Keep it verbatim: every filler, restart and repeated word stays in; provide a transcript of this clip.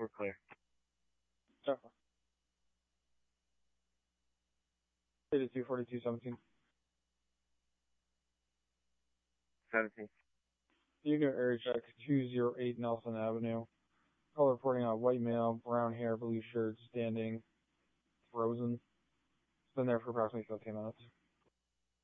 We're clear. Okay. eighty-two forty-two seventeen. seventeen. Unit area check two zero eight Nelson Avenue. Call reporting on white male, brown hair, blue shirt, standing, frozen. It's been there for approximately fifteen minutes.